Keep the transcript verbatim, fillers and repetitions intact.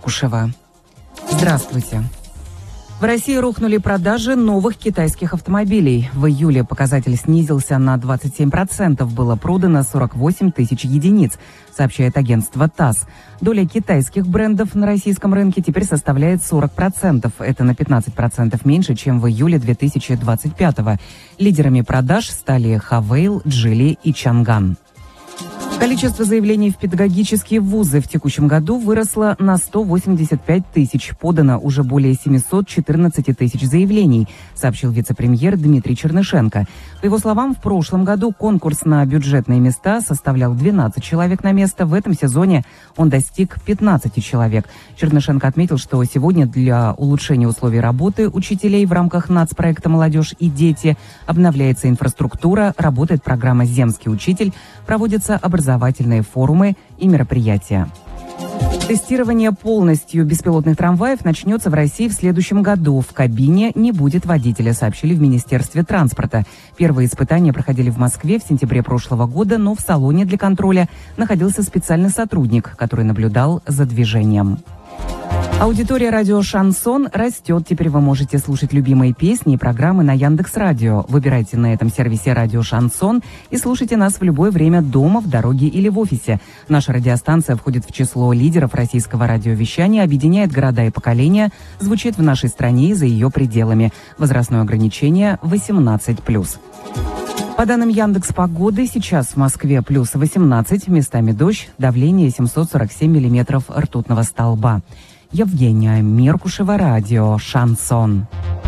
Меркушева. Здравствуйте. В России рухнули продажи новых китайских автомобилей. В июле показатель снизился на двадцать семь процентов. Было продано сорок восемь тысяч единиц, сообщает агентство ТАСС. Доля китайских брендов на российском рынке теперь составляет сорок процентов. Это на пятнадцать процентов меньше, чем в июле две тысячи двадцать пятого. Лидерами продаж стали Хавейл, Джили и Чанган. Количество заявлений в педагогические вузы в текущем году выросло на сто восемьдесят пять тысяч. Подано уже более семьсот четырнадцать тысяч заявлений, сообщил вице-премьер Дмитрий Чернышенко. По его словам, в прошлом году конкурс на бюджетные места составлял двенадцать человек на место. В этом сезоне он достиг пятнадцати человек. Чернышенко отметил, что сегодня для улучшения условий работы учителей в рамках нацпроекта «Молодежь и дети» обновляется инфраструктура, работает программа «Земский учитель», проводятся образовательные форумы и мероприятия. Тестирование полностью беспилотных трамваев начнется в России в следующем году. В кабине не будет водителя, сообщили в Министерстве транспорта. Первые испытания проходили в Москве в сентябре прошлого года, но в салоне для контроля находился специальный сотрудник, который наблюдал за движением. Аудитория радио «Шансон» растет. Теперь вы можете слушать любимые песни и программы на Яндекс.Радио. Выбирайте на этом сервисе радио «Шансон» и слушайте нас в любое время дома, в дороге или в офисе. Наша радиостанция входит в число лидеров российского радиовещания, объединяет города и поколения, звучит в нашей стране и за ее пределами. Возрастное ограничение восемнадцать плюс. По данным Яндекс.Погоды, сейчас в Москве плюс восемнадцать, местами дождь, давление семьсот сорок семь миллиметров ртутного столба. Евгения Меркушева, радио «Шансон».